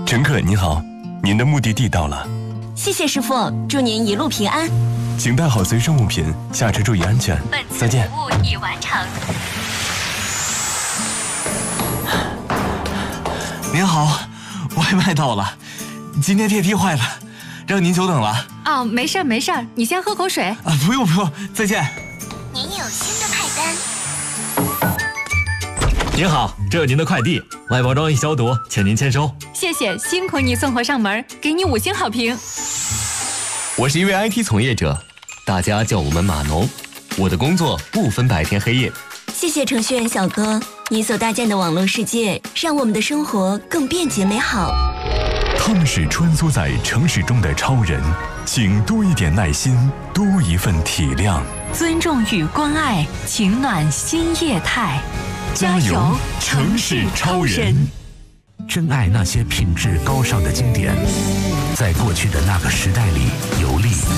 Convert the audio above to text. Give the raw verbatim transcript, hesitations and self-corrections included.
乘客您好，您的目的地到了。 谢谢师傅，祝您一路平安。 请带好随身物品，下车注意安全。 本次再见。 服务已完成。 您好，外卖到了，今天电梯坏了，让您久等了。 哦，没事儿没事儿，你先喝口水。 啊，不用不用，再见。 您有新的派单。 您好，这有您的快递，外包装已消毒，请您签收。 谢谢，辛苦你送货上门，给你五星好评。 我是一位 I T 从业者，大家叫我们码农。我的工作不分白天黑夜。 谢谢程序员小哥，你所搭建的网络世界让我们的生活更便捷美好。 他们是穿梭在城市中的超人，请多一点耐心，多一份体谅。 尊重与关爱，情暖新业态。 加油，城市超人！ 珍爱那些品质高尚的经典，在过去的那个时代里游历。